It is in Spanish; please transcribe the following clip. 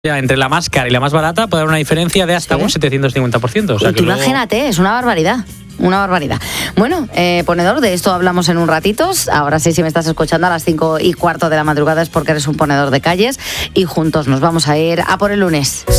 Entre la más cara y la más barata puede haber una diferencia de hasta un 750%. O sea, que imagínate, es una barbaridad. Una barbaridad. Bueno, ponedor, de esto hablamos en un ratito. Ahora sí, si me estás escuchando a las 5:15 de la madrugada es porque eres un ponedor de calles y juntos nos vamos a ir a por el lunes.